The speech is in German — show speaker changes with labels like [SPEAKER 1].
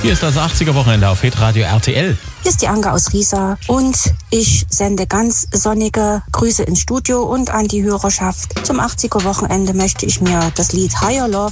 [SPEAKER 1] Hier ist das 80er-Wochenende auf Hitradio RTL.
[SPEAKER 2] Hier ist die Anke aus Riesa und ich sende ganz sonnige Grüße ins Studio und an die Hörerschaft. Zum 80er-Wochenende möchte ich mir das Lied Higher Love